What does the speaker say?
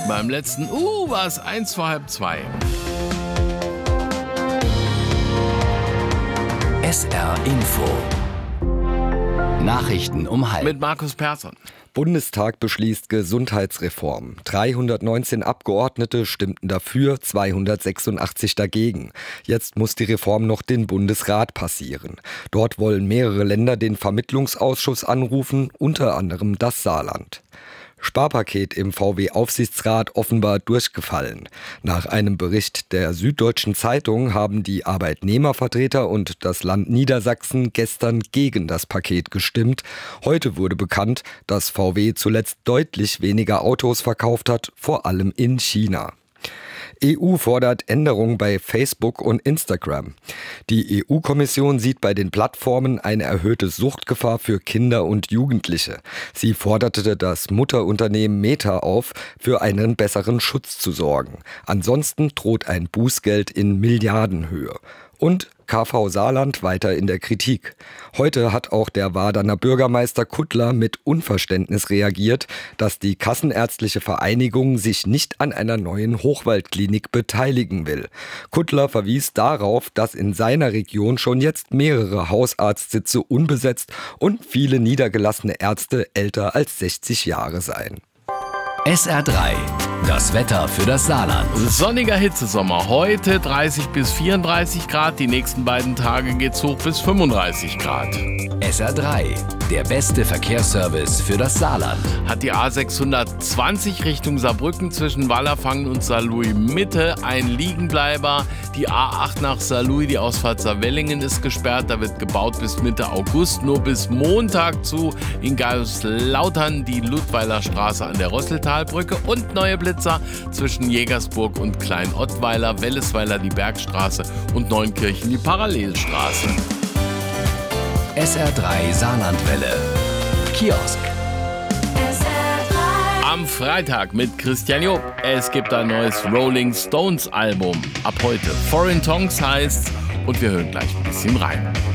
beim letzten war es 1 vor halb 2. SR Info. Nachrichten um halb. Mit Markus Persson. Bundestag beschließt Gesundheitsreform. 319 Abgeordnete stimmten dafür, 286 dagegen. Jetzt muss die Reform noch den Bundesrat passieren. Dort wollen mehrere Länder den Vermittlungsausschuss anrufen, unter anderem das Saarland. Sparpaket im VW-Aufsichtsrat offenbar durchgefallen. Nach einem Bericht der Süddeutschen Zeitung haben die Arbeitnehmervertreter und das Land Niedersachsen gestern gegen das Paket gestimmt. Heute wurde bekannt, dass VW zuletzt deutlich weniger Autos verkauft hat, vor allem in China. EU fordert Änderungen bei Facebook und Instagram. Die EU-Kommission sieht bei den Plattformen eine erhöhte Suchtgefahr für Kinder und Jugendliche. Sie forderte das Mutterunternehmen Meta auf, für einen besseren Schutz zu sorgen. Ansonsten droht ein Bußgeld in Milliardenhöhe. Und KV Saarland weiter in der Kritik. Heute hat auch der Waderner Bürgermeister Kuttler mit Unverständnis reagiert, dass die Kassenärztliche Vereinigung sich nicht an einer neuen Hochwaldklinik beteiligen will. Kuttler verwies darauf, dass in seiner Region schon jetzt mehrere Hausarztsitze unbesetzt und viele niedergelassene Ärzte älter als 60 Jahre seien. SR3. Das Wetter für das Saarland. Sonniger Hitzesommer. Heute 30 bis 34 Grad. Die nächsten beiden Tage geht's hoch bis 35 Grad. SR3. Der beste Verkehrsservice für das Saarland. Hat die A620 Richtung Saarbrücken zwischen Wallerfangen und Saarlouis Mitte ein Liegenbleiber. Die A8 nach Saarlouis, die Ausfahrt Saarwellingen ist gesperrt. Da wird gebaut bis Mitte August. Nur bis Montag zu. In Geislautern die Ludweiler Straße an der Rosseltalbrücke und neue Blitzer zwischen Jägersburg und Klein-Ottweiler, Wellesweiler die Bergstraße und Neunkirchen die Parallelstraße. SR3 Saarlandwelle. Kiosk. Am Freitag mit Christian Job. Es gibt ein neues Rolling Stones Album. Ab heute. Foreign Tongues heißt's und wir hören gleich ein bisschen rein.